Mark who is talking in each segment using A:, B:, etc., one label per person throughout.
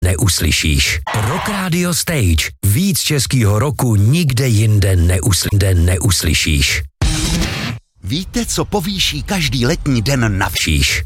A: neuslyšíš. Rock Radio Stage. Víc českýho roku nikde jinde neuslyšíš.
B: Víte, co povýší každý letní den na
A: Všíš.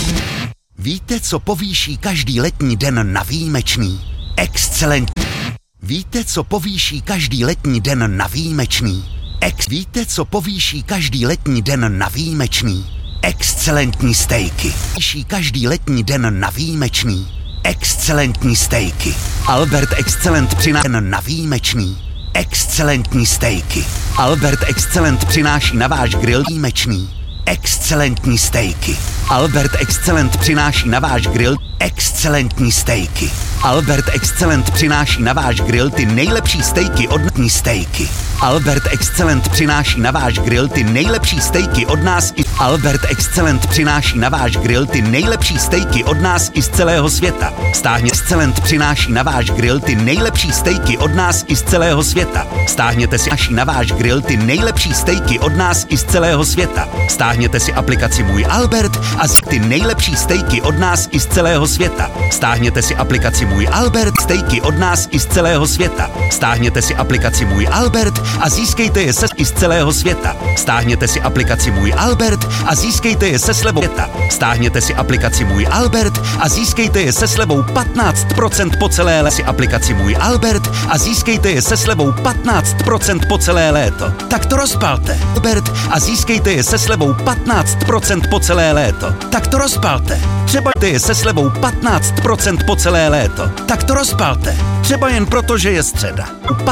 B: Víte, co povýší každý letní den na výjimečný? Excelentní. Víte, co povýší každý letní den na výjimečný? Víte, co povýší každý letní den na výjimečný? Excelentní stejky. Povýší každý letní den na výjimečný? Excelentní stejky. Albert Excellent přináší na výjimečný. Excelentní stejky. Albert Excellent přináší na váš grill výjimečný. Excelentní stejky. Albert Excellent přináší na váš grill excelentní stejky. Albert Excellent přináší na váš grill ty nejlepší stejky od stejky. Albert Excellent přináší na váš grill ty nejlepší stejky od nás i Albert Excellent přináší na váš grill ty nejlepší stejky od nás i z celého světa. Stáhně Excellent přináší na váš grill ty nejlepší stejky od nás i z celého světa. Stáhněte si na váš grill ty nejlepší stejky od nás i z celého světa. Stáhněte si aplikaci Můj Albert a ty nejlepší stejky od nás i z celého světa. Stáhněte si aplikaci Můj Albert, stejky od nás i z celého světa. Stáhněte si aplikaci Můj Albert a získejte je i z celého světa. Stáhněte si aplikaci Můj Albert a získejte je se slevou světa. Stáhněte si aplikaci Můj Albert a získejte je se slevou 15% po celé léto. Si aplikaci Můj Albert a získejte je se slevou 15% po celé léto. Tak to rozpalte. Albert a získejte je se slevou 15% po celé léto. Tak to rozpalte. Třeba je se slevou 15% po celé léto. Tak to rozpalte. Třeba jen proto, že je středa.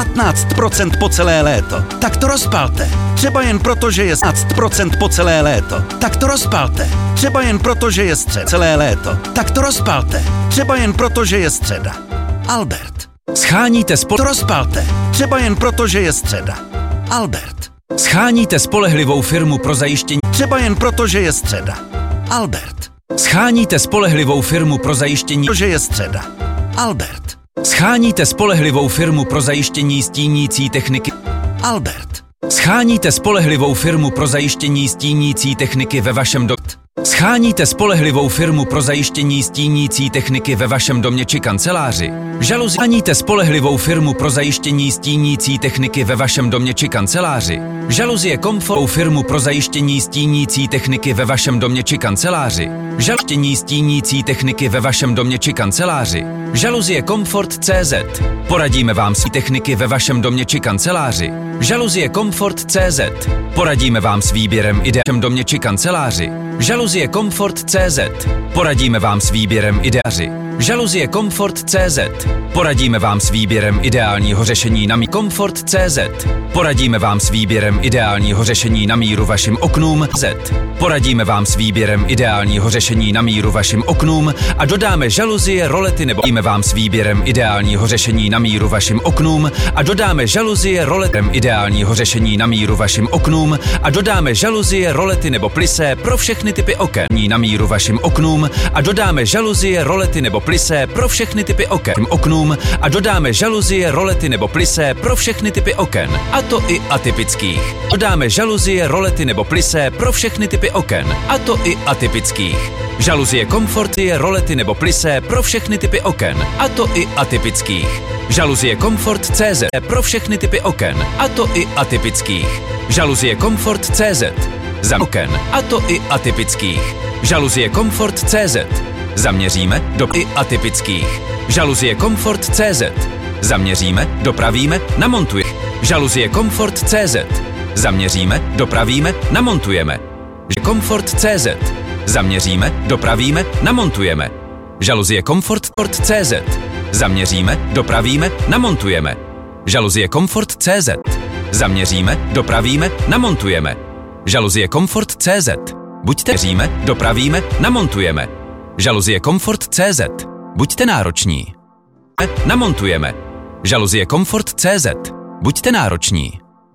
B: 15% po celé léto. Tak to rozpalte. Třeba jen proto, že je 15% po celé léto. Tak to rozpalte. Třeba jen proto, že je středa. Celé léto. Tak to rozpalte. Třeba jen proto, že je středa. Albert.
A: Scháníte
B: To rozpalte. Třeba jen proto, že je středa. Albert.
A: Scháníte spolehlivou firmu pro zajištění.
B: Třeba jen proto, že je středa. Albert.
A: Scháníte spolehlivou firmu pro zajištění.
B: Že je středa. Albert.
A: Scháníte spolehlivou firmu pro zajištění stínící techniky.
B: Albert.
A: Scháníte spolehlivou firmu pro zajištění stínící techniky ve vašem domě. Scháníte spolehlivou firmu pro zajištění stínící techniky ve vašem domě či kanceláři. Žaluzie. Scháníte spolehlivou firmu pro zajištění stínící techniky ve vašem domě či kanceláři. Žaluzie Komfort firmu pro zajištění stínící techniky ve vašem domě či kanceláři. Žaluzie stínící techniky ve vašem domě či kanceláři. Žaluzie Comfort.cz. Poradíme vám s techniky ve vašem domě či kanceláři. Žaluzie Comfort.cz. Poradíme vám s výběrem ideálního domě či kanceláři. Žaluzie Comfort.cz. Poradíme vám s výběrem ideáři. Žaluzie Comfort.cz. Poradíme vám s výběrem ideálního řešení na míru. Comfort.cz. Poradíme vám s výběrem ideálního řešení na míru vašim oknům. Poradíme vám s výběrem ideálního řešení na míru vašim oknům a dodáme žaluzie, rolety nebo poradíme vám s výběrem ideálního řešení na míru vašim oknům a dodáme žaluzie, rolety ideálního řešení na míru vašim oknům a dodáme žaluzie, rolety nebo plisé pro všechny typy oken na míru vašim oknům a dodáme žaluzie, rolety nebo plisé pro všechny typy oken oknům a dodáme žaluzie, rolety nebo plisé pro všechny typy oken, a to i atypických. Dodáme žaluzie, rolety nebo plisé pro všechny typy oken, a to i atypických. Žaluzie Komfort je rolety nebo plisé pro všechny typy oken, a to i atypických. Žaluzie Comfort.cz pro všechny typy oken, a to i atypických. Žaluzie Comfort.cz za oken, a to i atypických. Žaluzie Comfort.cz. Zaměříme do i atypických. Žaluzie Comfort.cz. Zaměříme, dopravíme, namontujeme. Žaluzie Comfort.cz. Zaměříme, dopravíme, namontujeme. Comfort.cz. Zaměříme, dopravíme, namontujeme. Žaluzie Comfort.cz. Zaměříme, dopravíme, namontujeme. Žaluzie Comfort.cz. Zaměříme, dopravíme, namontujeme. Žaluzie Comfort.cz. Buďte měříme, dopravíme, namontujeme. Žaluzie Comfort.cz. Buďte nároční. Namontujeme. Žaluzie Comfort.cz. Buďte nároční.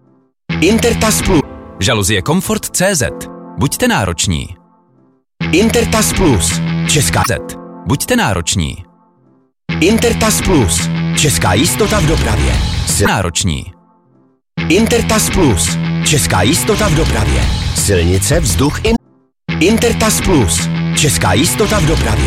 B: Intertas Plus.
A: Žaluzie Comfort.cz. Buďte nároční.
B: Intertas Plus. Česká
A: Z. Buďte nároční.
B: Intertas Plus. Česká jistota v dopravě.
A: Nároční.
B: Intertas Plus. Česká jistota v dopravě. Silnice, vzduch, Intertas Plus. Česká jistota v dopravě.